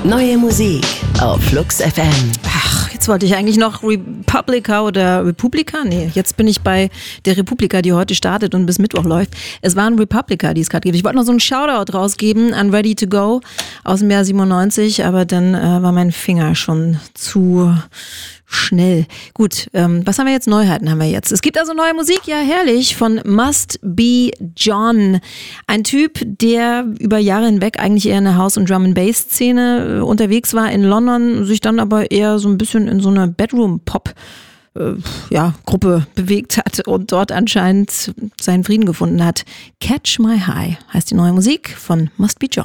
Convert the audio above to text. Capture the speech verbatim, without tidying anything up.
Neue Musik auf Flux F M. Ach, jetzt wollte ich eigentlich noch Republica oder Republika? Nee, jetzt bin ich bei der Republika, die heute startet und bis Mittwoch läuft. Es war ein Republika, die es gerade gibt. Ich wollte noch so einen Shoutout rausgeben an Ready to Go aus dem Jahr siebenundneunzig, aber dann äh, war mein Finger schon zu schnell. Gut, ähm, was haben wir jetzt? Neuheiten haben wir jetzt. Es gibt also neue Musik, ja herrlich, von Must Be John. Ein Typ, der über Jahre hinweg eigentlich eher in der House- und Drum-and-Bass-Szene äh, unterwegs war in London, sich dann aber eher so ein bisschen in so eine Bedroom-Pop äh, ja, Gruppe bewegt hat und dort anscheinend seinen Frieden gefunden hat. Catch My High heißt die neue Musik von Must Be John.